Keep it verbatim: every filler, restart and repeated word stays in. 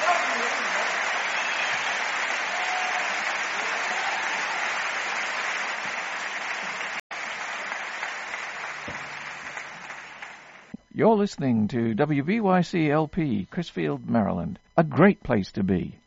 You're listening to W V Y C L P, Crisfield, Maryland. A great place to be.